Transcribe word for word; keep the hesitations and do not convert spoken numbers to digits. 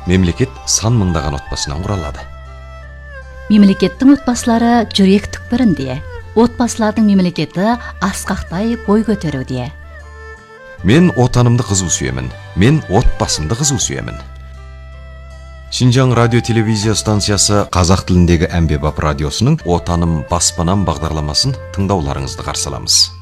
мемлекет сан мыңдаған отбасынан құралады. Мемлекеттің отбасылары жүрек түкпірінде. Отбасылардың мемлекеті асқақтай бой көтеруде. Мен отанымды қызу сүйемін. Мен отбасымды қызу сүйемін. Шинжаң радио телевизия станциясы қазақ тіліндегі әмбебап радиосының «Отаным баспанам» бағдарламасын тыңдауларыңызды қарсы аламыз.